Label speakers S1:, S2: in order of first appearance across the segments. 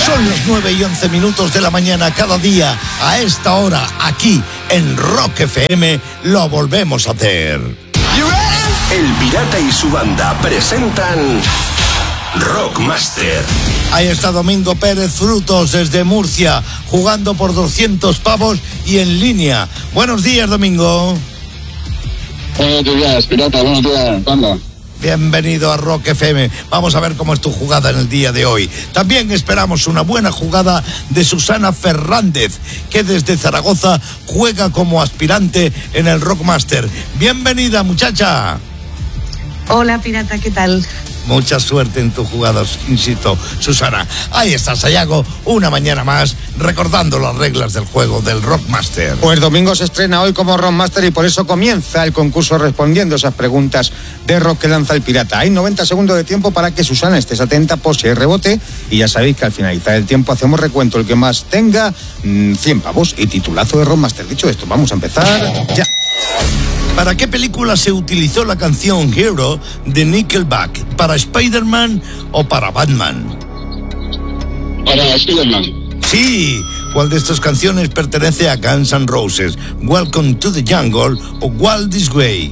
S1: Son las 9:11 de la mañana cada día. A esta hora, aquí en Rock FM, lo volvemos a hacer.
S2: El Pirata y su banda presentan Rockmaster.
S1: Ahí está Domingo Pérez Frutos desde Murcia, jugando por 200 pavos y en línea. Buenos días, Domingo.
S3: Buenos días, Pirata. Buenos días, banda.
S1: Bienvenido a Rock FM. Vamos a ver cómo es tu jugada en el día de hoy. También esperamos una buena jugada de Susana Fernández, que desde Zaragoza juega como aspirante en el Rockmaster. Bienvenida, muchacha.
S4: Hola, Pirata, ¿qué tal?
S1: Mucha suerte en tu jugada, insisto, Susana. Ahí está Sayago, una mañana más, recordando las reglas del juego del Rockmaster.
S5: Pues Domingo se estrena hoy como Rockmaster y por eso comienza el concurso respondiendo esas preguntas de rock que lanza el Pirata. Hay 90 segundos de tiempo para que Susana estés atenta por si hay rebote. Y ya sabéis que al finalizar el tiempo hacemos recuento. El que más tenga 100 pavos y titulazo de Rockmaster. Dicho esto, vamos a empezar ya.
S1: ¿Para qué película se utilizó la canción Hero de Nickelback? ¿Para Spider-Man o para Batman?
S3: Para Spider-Man.
S1: Sí. ¿Cuál de estas canciones pertenece a Guns N' Roses? ¿Welcome to the Jungle o Wild This Way?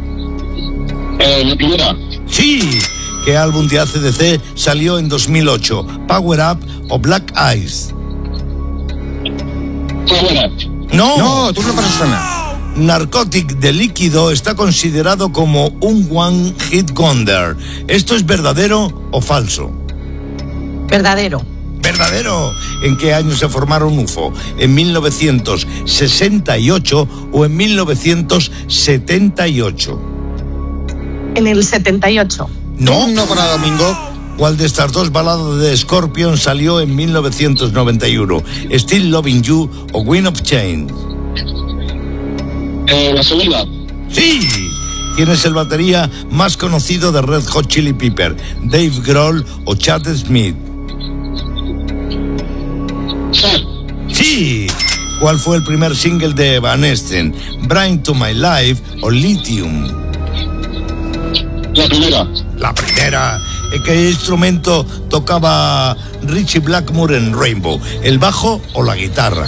S3: La primera.
S1: Sí. ¿Qué álbum de AC/DC salió en 2008? ¿Power Up o Black Eyes?
S3: Power Up.
S1: No,
S5: tú no para Susana.
S1: Narcotic de Líquido está considerado como un One Hit Wonder. ¿Esto es verdadero o falso?
S4: Verdadero.
S1: ¿Verdadero? ¿En qué año se formaron UFO? ¿En 1968 o en 1978?
S4: En el 78.
S1: No.
S5: No para Domingo.
S1: ¿Cuál de estas dos baladas de Scorpion salió en 1991? ¿Still Loving You o Wind of Change?
S3: La segunda.
S1: ¡Sí! ¿Quién es el batería más conocido de Red Hot Chili Pepper? ¿Dave Grohl o Chad Smith?
S3: Chad.
S1: ¡Sí! ¿Cuál fue el primer single de Evanescence? ¿Bring to My Life o Lithium?
S3: La primera.
S1: La primera. ¿En qué instrumento tocaba Richie Blackmore en Rainbow? ¿El bajo o la guitarra?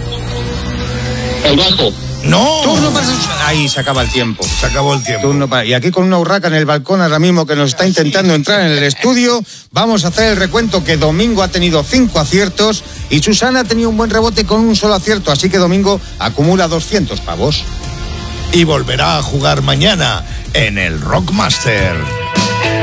S3: El bajo.
S1: ¡No!
S5: Turno para Susana. Ahí se acaba el tiempo.
S1: Se acabó el tiempo.
S5: Y aquí con una urraca en el balcón ahora mismo que nos está intentando entrar en el estudio, vamos a hacer el recuento que Domingo ha tenido 5 aciertos y Susana ha tenido un buen rebote con un solo acierto, así que Domingo acumula 200 pavos.
S1: Y volverá a jugar mañana en el Rockmaster.